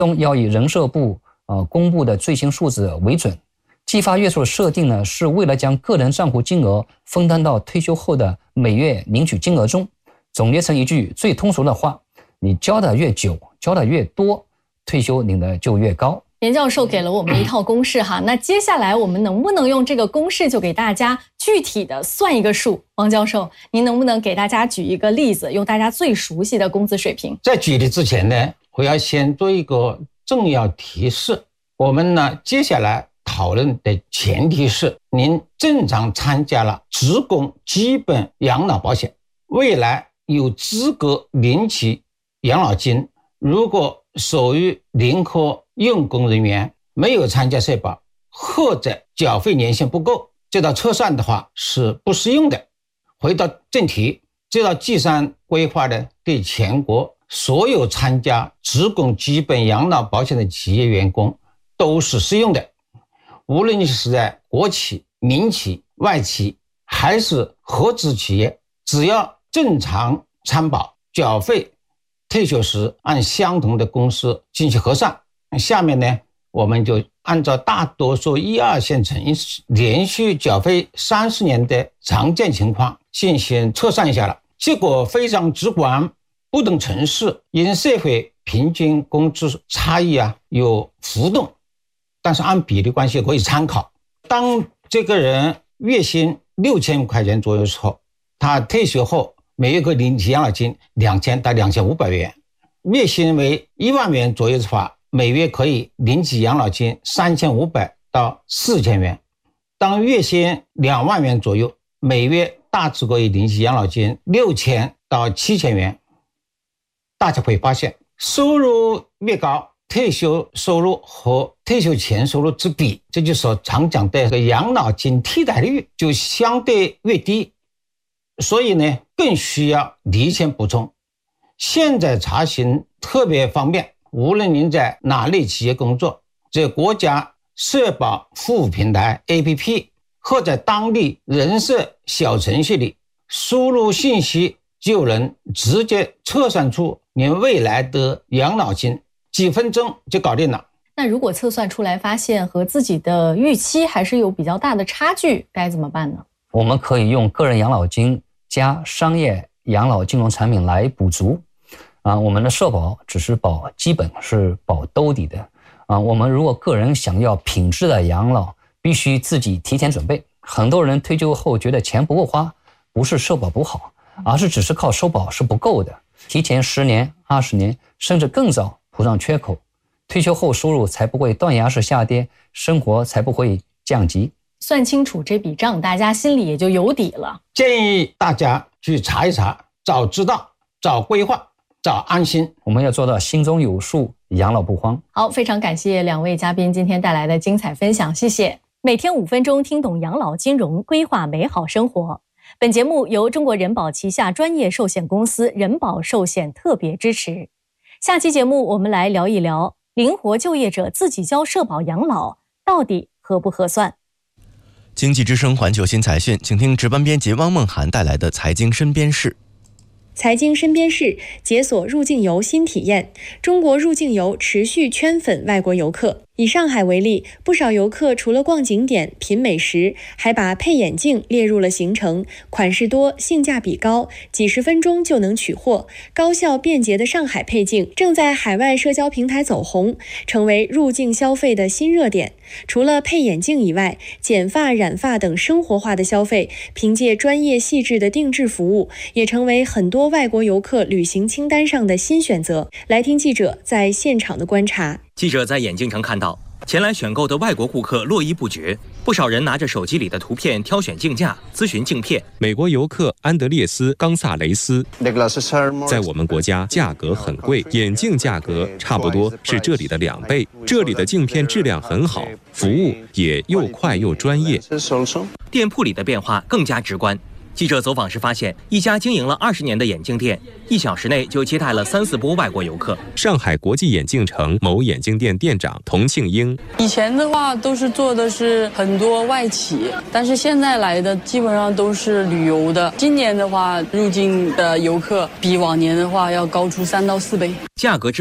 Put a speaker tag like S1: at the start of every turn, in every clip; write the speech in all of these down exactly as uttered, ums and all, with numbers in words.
S1: 中要以人社部呃公布的最新数字为准。计发月数的设定呢，是为了将个人账户金额分担到退休后的每月领取金额中。总结成一句最通俗的话，你交的越久，交的越多，退休领的就越高。
S2: 严教授给了我们一套公式哈，那接下来我们能不能用这个公式就给大家具体的算一个数？王教授，您能不能给大家举一个例子，用大家最熟悉的工资水平？
S3: 在举例之前呢，我要先做一个重要提示。我们呢，接下来讨论的前提是您正常参加了职工基本养老保险，未来有资格领取养老金。如果属于临科用工人员没有参加社保或者缴费年限不够，这道测算的话是不适用的。回到正题，这道计算规划呢，对全国所有参加职工基本养老保险的企业员工都是适用的。无论你是在国企、民企、外企还是合资企业，只要正常参保缴费，退休时按相同的公式进行核算。下面呢，我们就按照大多数一二线城市连续缴费三十年的常见情况进行测算一下了。结果非常直观，不同城市因社会平均工资差异啊有浮动，但是按比例关系可以参考。当这个人月薪六千块钱左右的时候，他退休后每月可以领取养老金两千到两千五百元，月薪为一万元左右的话，每月可以领取养老金三千五百到四千元。当月薪两万元左右，每月大致可以领取养老金六千到七千元。大家会发现，收入越高，退休收入和退休前收入之比，这就是常讲的养老金替代率就相对越低。所以呢，更需要提前补充。现在查询特别方便，无论您在哪类企业工作，在国家社保服务平台 A P P 或在当地人社小程序里输入信息，就能直接测算出您未来的养老金，几分钟就搞定了。
S2: 那如果测算出来发现和自己的预期还是有比较大的差距，该怎么办呢？
S1: 我们可以用个人养老金加商业养老金融产品来补足。啊，我们的社保只是保基本，是保兜底的。啊，我们如果个人想要品质的养老，必须自己提前准备。很多人退休后觉得钱不够花，不是社保不好，而是只是靠收保是不够的。提前十年、二十年，甚至更早补上缺口，退休后收入才不会断崖式下跌，生活才不会降级。
S2: 算清楚这笔账，大家心里也就有底了。
S3: 建议大家去查一查，早知道，早规划，早安心。
S1: 我们要做到心中有数，养老不慌。
S2: 好，非常感谢两位嘉宾今天带来的精彩分享，谢谢。每天五分钟，听懂养老金融，规划美好生活。本节目由中国人保旗下专业寿险公司人保寿险特别支持。下期节目我们来聊一聊，灵活就业者自己交社保养老到底合不合算？
S4: 经济之声环球新财讯，请听值班编辑汪梦涵带来的财经身边事。
S5: 财经身边事，解锁入境游新体验。中国入境游持续圈粉外国游客。以上海为例，不少游客除了逛景点、品美食，还把配眼镜列入了行程。款式多，性价比高，几十分钟就能取货，高效便捷的上海配镜正在海外社交平台走红，成为入境消费的新热点。除了配眼镜以外，剪发、染发等生活化的消费，凭借专业细致的定制服务，也成为很多外国游客旅行清单上的新选择。来听记者在现场的观察。
S6: 记者在眼镜城看到，前来选购的外国顾客络绎不绝，不少人拿着手机里的图片挑选镜架，咨询镜片。
S7: 美国游客安德烈斯·冈萨雷斯，在我们国家价格很贵，眼镜价格差不多是这里的两倍。这里的镜片质量很好，服务也又快又专业。
S6: 店铺里的变化更加直观。记者走访时发现，一家经营了二十年的眼镜店，一小时内就接待了三四波外国游客。
S7: 上海国际眼镜城某眼镜店店长童庆英，
S8: 以前的话都是做的是很多外企，但是现在来的基本上都是旅游的。今年的话，入境的游客比往年的话要高出三到四倍。
S6: 价格之外，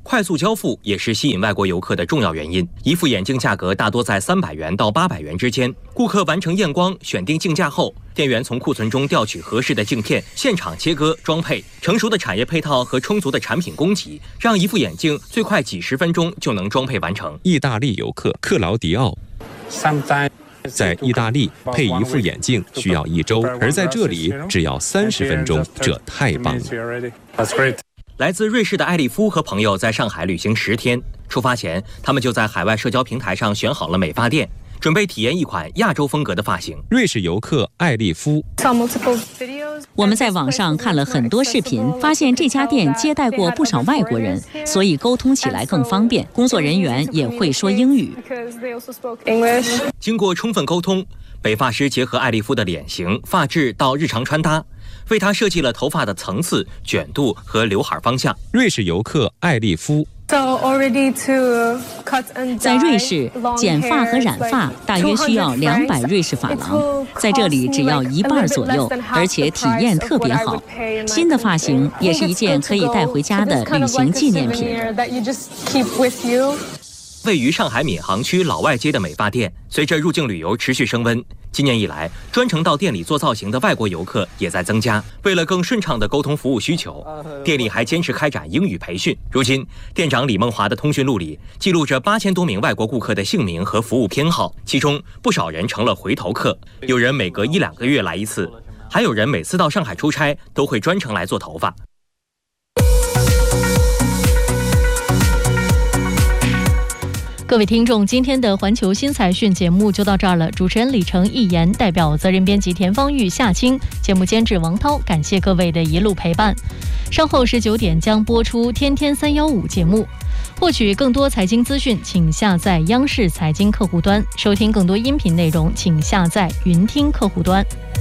S6: 快速交付也是吸引外国游客的重要原因。一副眼镜价格大多在三百元到八百元之间。顾客完成验光、选定镜架后，店员从库存中调取合适的镜片，现场切割装配。成熟的产业配套和充足的产品供给，让一副眼镜最快几十分钟就能装配完成。
S7: 意大利游客克劳迪奥在意大利配一副眼镜需要一周，而在这里只要三十分钟，这太棒了。
S6: 来自瑞士的艾利夫和朋友在上海旅行十天，出发前他们就在海外社交平台上选好了美发店，准备体验一款亚洲风格的发型。
S7: 瑞士游客艾利夫，
S9: 我们在网上看了很多视频，发现这家店接待过不少外国人，所以沟通起来更方便，工作人员也会说英语。
S6: 经过充分沟通，美发师结合艾利夫的脸型、发质到日常穿搭，为他设计了头发的层次、卷度和刘海方向。
S7: 瑞士游客艾利夫，
S9: 在瑞士，剪发和染发大约需要两百瑞士法郎，在这里只要一半左右，而且体验特别好。新的发型也是一件可以带回家的旅行纪念品。
S6: 位于上海闵行区老外街的美发店，随着入境旅游持续升温，今年以来，专程到店里做造型的外国游客也在增加。为了更顺畅地沟通服务需求，店里还坚持开展英语培训。如今，店长李梦华的通讯录里记录着八千多名外国顾客的姓名和服务偏好，其中不少人成了回头客，有人每隔一两个月来一次，还有人每次到上海出差都会专程来做头发。
S2: 各位听众，今天的环球新财讯节目就到这儿了。主持人李成、易言，代表责任编辑田方玉、夏青，节目监制王涛，感谢各位的一路陪伴。稍后十九点将播出《天天三幺五》节目。获取更多财经资讯，请下载央视财经客户端；收听更多音频内容，请下载云听客户端。